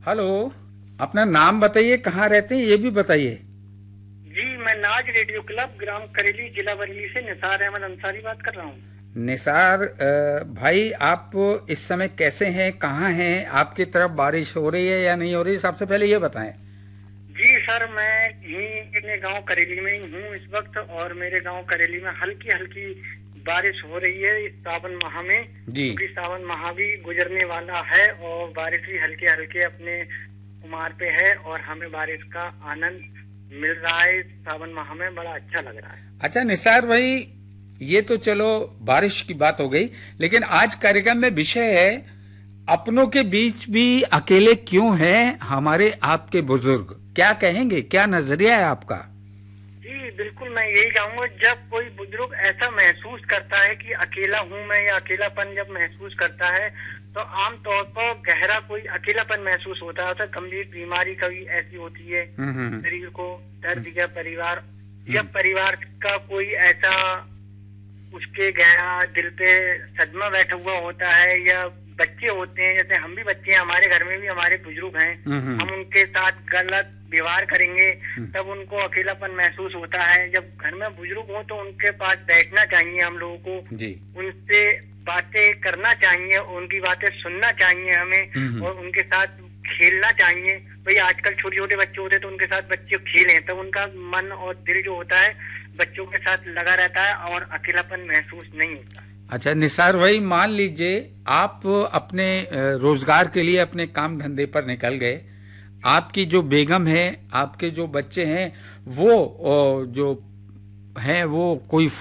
Hello, अपना नाम बताइए, कहाँ रहते हैं ये भी बताइए। जी, मैं नाज रेडियो क्लब ग्राम करेली जिला बरेली से निसार अहमद अंसारी बात कर रहा हूँ। निसार भाई, आप इस समय कैसे हैं, कहाँ हैं? आपकी तरफ बारिश हो रही है या नहीं हो रही, सबसे पहले ये बताएं। जी सर, मैं यहीं अपने गांव करेली में ही हूँ इस वक्त, और मेरे गांव करेली में हल्की हल्की बारिश हो रही है इस सावन माह में, जी। क्योंकि सावन माह भी गुजरने वाला है और बारिश भी हल्के हल्के अपने उमार पे है और हमें बारिश का आनंद मिल रहा है। इस सावन माह में बड़ा अच्छा लग रहा है। अच्छा निसार भाई, ये तो चलो बारिश की बात हो गई, लेकिन आज कार्यक्रम में विषय है अपनों के बीच भी अकेले क्यों हैं हमारे आपके बुजुर्ग। क्या कहेंगे, क्या नजरिया है आपका? जी बिल्कुल, मैं यही कहूँगा, जब कोई बुजुर्ग ऐसा महसूस करता है कि अकेला हूँ मैं, या अकेलापन जब महसूस करता है, तो आमतौर पर गहरा कोई अकेलापन महसूस होता है। तो गंभीर बीमारी कभी ऐसी होती है शरीर को दर्द, या परिवार जब परिवार का कोई ऐसा उसके गहरा दिल पे सदमा बैठा हुआ होता है, या बच्चे होते हैं, जैसे हम भी बच्चे हैं, हमारे घर में भी हमारे बुजुर्ग हैं, हम उनके साथ गलत व्यवहार करेंगे तब उनको अकेलापन महसूस होता है। जब घर में बुजुर्ग हो तो उनके पास बैठना चाहिए हम लोगों को जी। उनसे बातें करना चाहिए, उनकी बातें सुनना चाहिए हमें, और उनके साथ खेलना चाहिए। भाई आजकल छोटे छोटे बच्चे होते हैं तो उनके साथ बच्चे खेलें, तब उनका मन और दिल जो होता है बच्चों के साथ लगा रहता है और अकेलापन महसूस नहीं होता। अच्छा निसार भाई, मान लीजिए आप अपने रोजगार के लिए अपने काम धंधे पर निकल गए, आपकी जो बेगम है, आपके जो बच्चे हैं, वो जो हैं वो कोई